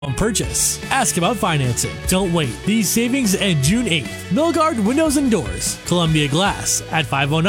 on purchase. Ask about financing. Don't wait. These savings end June 8th. Milgard Windows and Doors. Columbia Glass at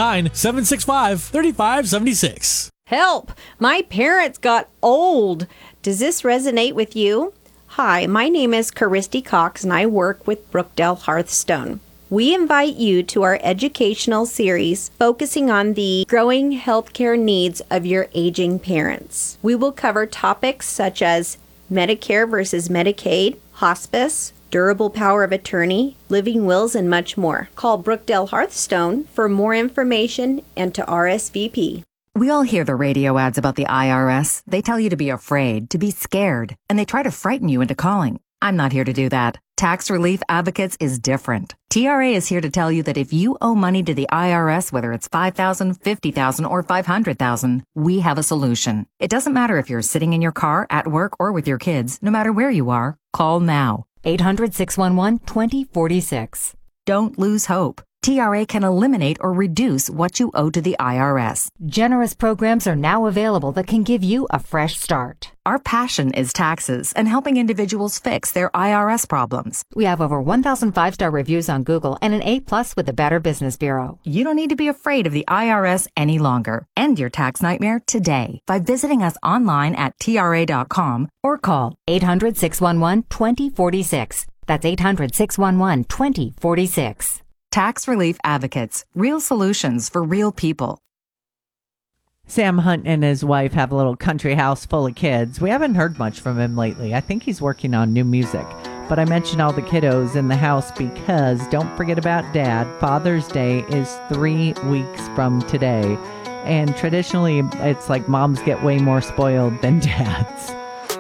509-765-3576. Help! My parents got old. Does this resonate with you? Hi, my name is Caristy Cox and I work with Brookdale Hearthstone. We invite you to our educational series focusing on the growing healthcare needs of your aging parents. We will cover topics such as Medicare versus Medicaid, hospice, durable power of attorney, living wills, and much more. Call Brookdale Hearthstone for more information and to RSVP. We all hear the radio ads about the IRS. They tell you to be afraid, to be scared, and they try to frighten you into calling. I'm not here to do that. Tax Relief Advocates is different. TRA is here to tell you that if you owe money to the IRS, whether it's $5,000, $50,000, or $500,000, we have a solution. It doesn't matter if you're sitting in your car, at work, or with your kids. No matter where you are, call now. 800-611-2046. Don't lose hope. TRA can eliminate or reduce what you owe to the IRS. Generous programs are now available that can give you a fresh start. Our passion is taxes and helping individuals fix their IRS problems. We have over 1,000 5-star reviews on Google and an A+ with the Better Business Bureau. You don't need to be afraid of the IRS any longer. End your tax nightmare today by visiting us online at TRA.com or call 800-611-2046. That's 800-611-2046. Tax Relief Advocates, real solutions for real people. Sam Hunt and his wife have a little country house full of kids. We haven't heard much from him lately. I think he's working on new music. But I mentioned all the kiddos in the house because don't forget about Dad. Father's Day is 3 weeks from today. And traditionally, it's like moms get way more spoiled than dads.